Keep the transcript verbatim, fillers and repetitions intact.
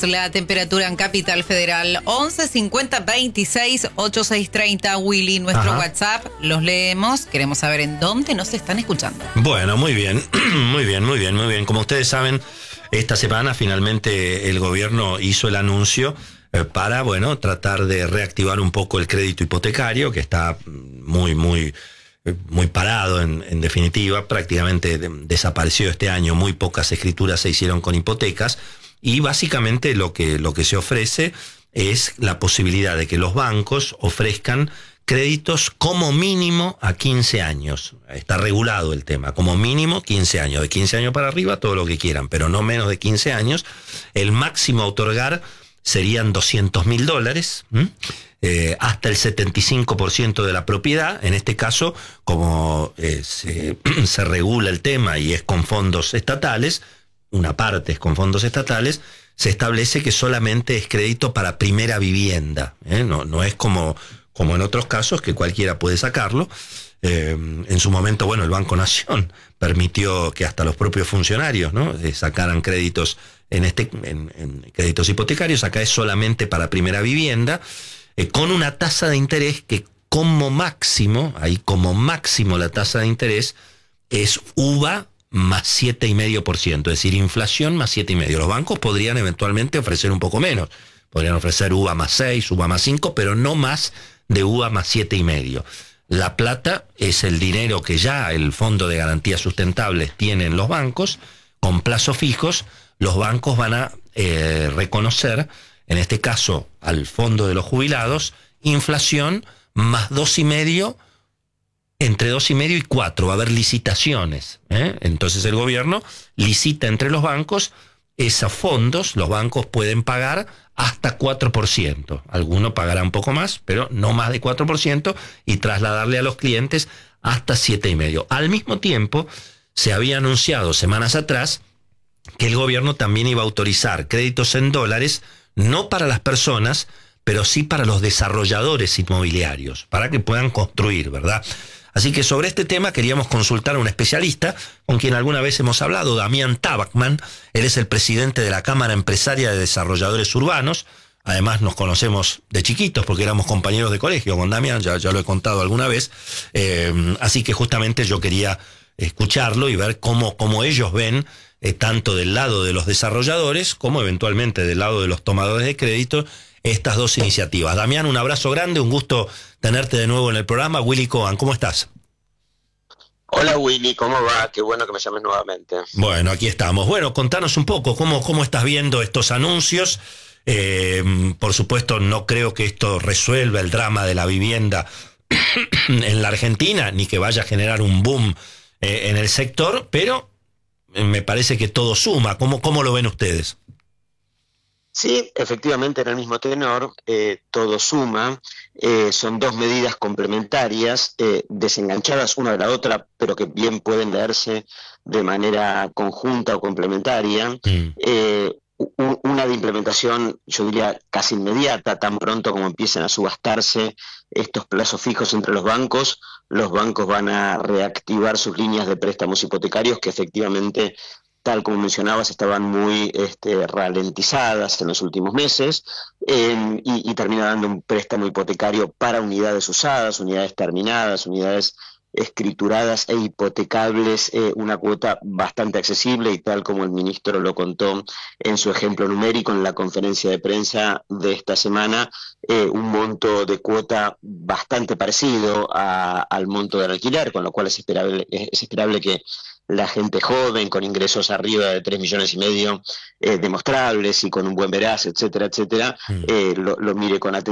La temperatura en Capital Federal, once cincuenta veintiséis ochenta y seis treinta. Willy, nuestro Ajá. WhatsApp, los leemos. Queremos saber en dónde nos están escuchando. Bueno, muy bien, muy bien, muy bien, muy bien. Como ustedes saben, esta semana finalmente el gobierno hizo el anuncio eh, para, bueno, tratar de reactivar un poco el crédito hipotecario, que está muy, muy, muy parado en, en definitiva. Prácticamente de, desapareció este año. Muy pocas escrituras se hicieron con hipotecas. Y básicamente lo que, lo que se ofrece es la posibilidad de que los bancos ofrezcan créditos como mínimo a quince años. Está regulado el tema, como mínimo quince años. De quince años para arriba, todo lo que quieran, pero no menos de quince años. El máximo a otorgar serían doscientos mil dólares, eh, hasta el setenta y cinco por ciento de la propiedad. En este caso, como eh, se, se regula el tema y es con fondos estatales, una parte es con fondos estatales, se establece que solamente es crédito para primera vivienda, ¿eh? No, no es como, como en otros casos que cualquiera puede sacarlo. Eh, en su momento, bueno, el Banco Nación permitió que hasta los propios funcionarios, ¿no?, eh, sacaran créditos en este en, en créditos hipotecarios. Acá es solamente para primera vivienda, eh, con una tasa de interés que como máximo, ahí como máximo la tasa de interés es U V A más siete coma cinco por ciento, es decir, inflación más siete coma cinco por ciento. Los bancos podrían eventualmente ofrecer un poco menos, podrían ofrecer U V A más seis, U V A más cinco, pero no más de U V A más siete coma cinco por ciento. La plata es el dinero que ya el Fondo de Garantías Sustentables tiene en los bancos, con plazos fijos. Los bancos van a eh, reconocer, en este caso al Fondo de los Jubilados, inflación más dos coma cinco por ciento, entre dos coma cinco y cuatro, va a haber licitaciones, ¿eh? Entonces el gobierno licita entre los bancos esos fondos. Los bancos pueden pagar hasta cuatro por ciento. Alguno pagará un poco más, pero no más de cuatro por ciento, y trasladarle a los clientes hasta siete coma cinco por ciento. Al mismo tiempo, se había anunciado semanas atrás que el gobierno también iba a autorizar créditos en dólares, no para las personas, pero sí para los desarrolladores inmobiliarios, para que puedan construir, ¿verdad? Así que sobre este tema queríamos consultar a un especialista con quien alguna vez hemos hablado, Damián Tabacman. Él es el presidente de la Cámara Empresaria de Desarrolladores Urbanos. Además nos conocemos de chiquitos porque éramos compañeros de colegio con Damián, ya, ya lo he contado alguna vez. Eh, así que justamente yo quería escucharlo y ver cómo, cómo ellos ven, eh, tanto del lado de los desarrolladores como eventualmente del lado de los tomadores de crédito, estas dos iniciativas. Damián, un abrazo grande, un gusto tenerte de nuevo en el programa. Willy Cohen, ¿cómo estás? Hola Willy, ¿cómo va? Qué bueno que me llames nuevamente. Bueno, aquí estamos. Bueno, contanos un poco, ¿cómo, cómo estás viendo estos anuncios? Eh, por supuesto, no creo que esto resuelva el drama de la vivienda en la Argentina, ni que vaya a generar un boom eh, en el sector, pero me parece que todo suma. ¿Cómo, cómo lo ven ustedes? Sí, efectivamente, en el mismo tenor, eh, todo suma. Eh, son dos medidas complementarias, eh, desenganchadas una de la otra, pero que bien pueden leerse de manera conjunta o complementaria. Mm. Eh, un, una de implementación, yo diría, casi inmediata, tan pronto como empiecen a subastarse estos plazos fijos entre los bancos. Los bancos van a reactivar sus líneas de préstamos hipotecarios que efectivamente, tal como mencionabas, estaban muy este, ralentizadas en los últimos meses, eh, y, y termina dando un préstamo hipotecario para unidades usadas, unidades terminadas, unidades escrituradas e hipotecables, eh, una cuota bastante accesible, y tal como el ministro lo contó en su ejemplo numérico en la conferencia de prensa de esta semana, eh, un monto de cuota bastante parecido a, al monto del alquiler, con lo cual es esperable, es esperable que la gente joven con ingresos arriba de tres millones y medio eh, demostrables y con un buen veraz, etcétera, etcétera, mm. eh, lo, lo mire con atención.